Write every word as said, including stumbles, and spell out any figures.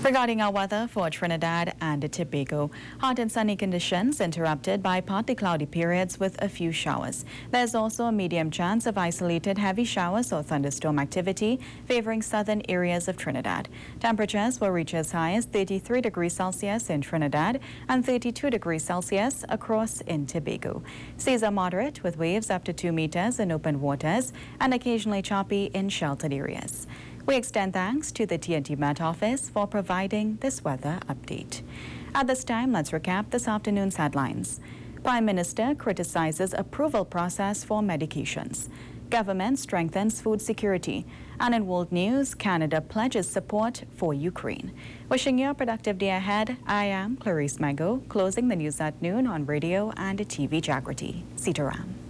Regarding our weather for Trinidad and Tobago, hot and sunny conditions interrupted by partly cloudy periods with a few showers. There's also a medium chance of isolated heavy showers or thunderstorm activity favoring southern areas of Trinidad. Temperatures will reach as high as thirty-three degrees Celsius in Trinidad and thirty-two degrees Celsius across in Tobago. Seas are moderate with waves up to two meters in open waters and occasionally choppy in sheltered areas. We extend thanks to the T N T Met Office for providing this weather update. At this time, let's recap this afternoon's headlines. Prime Minister criticizes approval process for medications. Government strengthens food security. And in world news, Canada pledges support for Ukraine. Wishing you a productive day ahead, I am Clarice Mago, closing the news at noon on radio and T V Jagrati. Sitaram.